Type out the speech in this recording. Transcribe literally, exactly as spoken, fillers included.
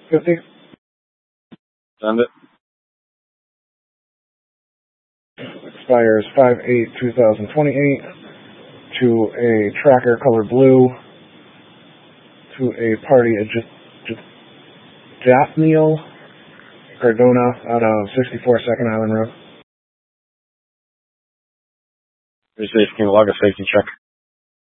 fifty. Send it. Expires five eight two thousand twenty-eight to a tracker color blue to a party at J- J- Daphniel Cardona out of sixty-four Second Island Road. Can you log a safety check?